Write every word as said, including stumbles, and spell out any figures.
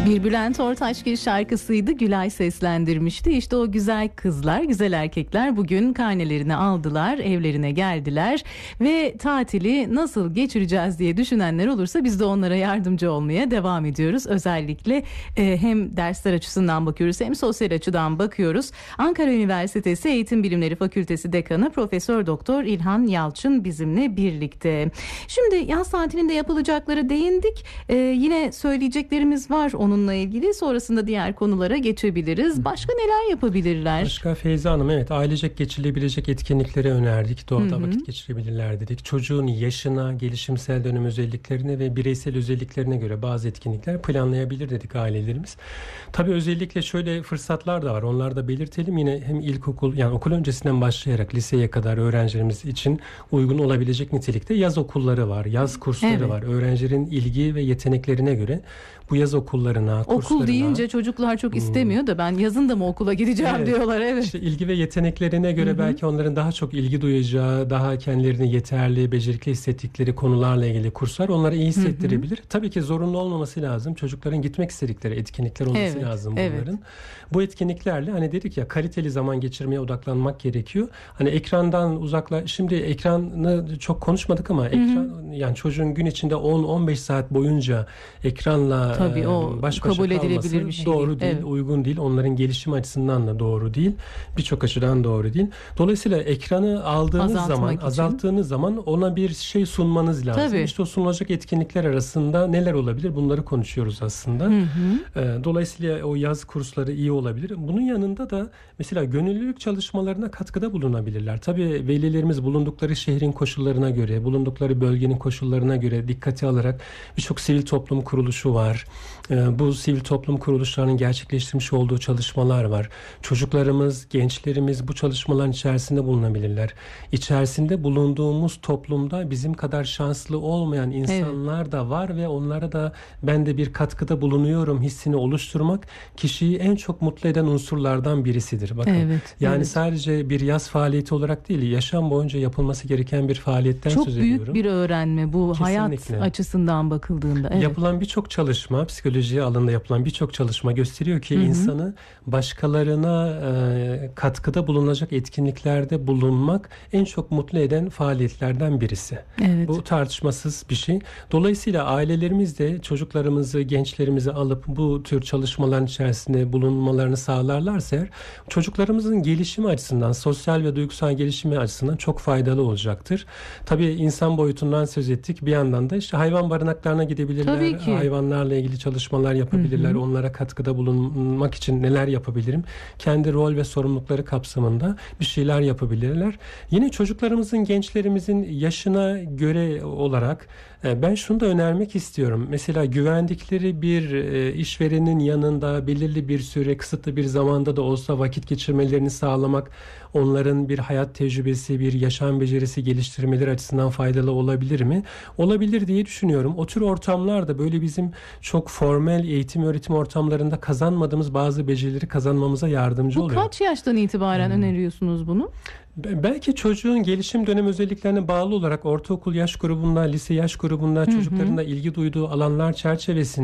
Bir Bülent Ortaçgil şarkısıydı. Gülay seslendirmişti. İşte o güzel kızlar, güzel erkekler bugün karnelerini aldılar, evlerine geldiler ve tatili nasıl geçireceğiz diye düşünenler olursa biz de onlara yardımcı olmaya devam ediyoruz. Özellikle e, hem dersler açısından bakıyoruz hem sosyal açıdan bakıyoruz. Ankara Üniversitesi Eğitim Bilimleri Fakültesi Dekanı Profesör Doktor İlhan Yalçın bizimle birlikte. Şimdi yaz tatilinde yapılacaklara değindik. E, yine söyleyeceklerimiz var onunla ilgili. Sonrasında diğer konulara geçebiliriz. Başka neler yapabilirler? Başka Feyza Hanım, evet, ailecek geçirilebilecek etkinlikleri önerdik. Doğada hı hı. vakit geçirebilirler dedik. Çocuğun yaşına, gelişimsel dönem özelliklerine ve bireysel özelliklerine göre bazı etkinlikler planlayabilir dedik ailelerimiz. Tabii özellikle şöyle fırsatlar da var. Onları da belirtelim. Yine hem ilkokul, yani okul öncesinden başlayarak liseye kadar öğrencilerimiz için uygun olabilecek nitelikte yaz okulları var. Yaz kursları evet. var. Öğrencilerin ilgi ve yeteneklerine göre bu yaz okullarına, okul kurslarına... Okul deyince çocuklar çok istemiyor da ben yazın da mı okula gideceğim evet. diyorlar. Evet. İşte ilgi ve yeteneklerine göre Hı-hı. belki onların daha çok ilgi duyacağı, daha kendilerini yeterli, becerikli hissettikleri konularla ilgili kurslar onlara iyi hissettirebilir. Hı-hı. Tabii ki zorunlu olmaması lazım. Çocukların gitmek istedikleri etkinlikler olması evet. lazım bunların. Evet. Bu etkinliklerle hani dedik ya, kaliteli zaman geçirmeye odaklanmak gerekiyor. Hani ekrandan uzakla, şimdi ekranı çok konuşmadık ama Hı-hı. ekran, yani çocuğun gün içinde on on beş saat boyunca ekranla Tabii o baş başa kabul edilebilir kalması bir şey doğru değil, değil, evet. uygun değil. Onların gelişim açısından da doğru değil. Birçok açıdan doğru değil. Dolayısıyla ekranı aldığınız Azaltmak zaman, için. azalttığınız zaman ona bir şey sunmanız lazım. Tabii. İşte o sunulacak etkinlikler arasında neler olabilir? Bunları konuşuyoruz aslında. Hı hı. Dolayısıyla o yaz kursları iyi olabilir. Bunun yanında da mesela gönüllülük çalışmalarına katkıda bulunabilirler. Tabii velilerimiz bulundukları şehrin koşullarına göre, bulundukları bölgenin koşullarına göre dikkate alarak birçok sivil toplum kuruluşu var. Bu sivil toplum kuruluşlarının gerçekleştirmiş olduğu çalışmalar var. Çocuklarımız, gençlerimiz bu çalışmaların içerisinde bulunabilirler. İçerisinde bulunduğumuz toplumda bizim kadar şanslı olmayan insanlar evet. da var ve onlara da ben de bir katkıda bulunuyorum hissini oluşturmak kişiyi en çok mutlu eden unsurlardan birisidir. Bakın. Evet, yani evet. sadece bir yaz faaliyeti olarak değil, yaşam boyunca yapılması gereken bir faaliyetten çok söz ediyorum. Çok büyük bir öğrenme bu. Kesinlikle. Hayat açısından bakıldığında. Evet. Yapılan birçok çalışma, psikoloji alanında yapılan birçok çalışma gösteriyor ki hı hı. insanı başkalarına e, katkıda bulunacak etkinliklerde bulunmak en çok mutlu eden faaliyetlerden birisi. Evet. Bu tartışmasız bir şey. Dolayısıyla ailelerimiz de çocuklarımızı, gençlerimizi alıp bu tür çalışmaların içerisinde bulunmalarını sağlarlarsa eğer, çocuklarımızın gelişimi açısından, sosyal ve duygusal gelişimi açısından çok faydalı olacaktır. Tabii insan boyutundan söz ettik. Bir yandan da işte hayvan barınaklarına gidebilirler. Hayvanlarla ilgili çalışmalar yapabilirler. Hı hı. Onlara katkıda bulunmak için neler yapabilirim? Kendi rol ve sorumlulukları kapsamında bir şeyler yapabilirler. Yine çocuklarımızın, gençlerimizin yaşına göre olarak ben şunu da önermek istiyorum. Mesela güvendikleri bir işverenin yanında belirli bir süre, kısıtlı bir zamanda da olsa vakit geçirmelerini sağlamak, onların bir hayat tecrübesi, bir yaşam becerisi geliştirmeleri açısından faydalı olabilir mi? Olabilir diye düşünüyorum. O tür ortamlarda böyle bizim çok formel eğitim öğretim ortamlarında kazanmadığımız bazı becerileri kazanmamıza yardımcı Bu oluyor. Bu kaç yaştan itibaren hmm. öneriyorsunuz bunu? Belki çocuğun gelişim dönem özelliklerine bağlı olarak ortaokul yaş grubunda, lise yaş grubunda, hı hı. çocukların da ilgi duyduğu alanlar çerçevesinde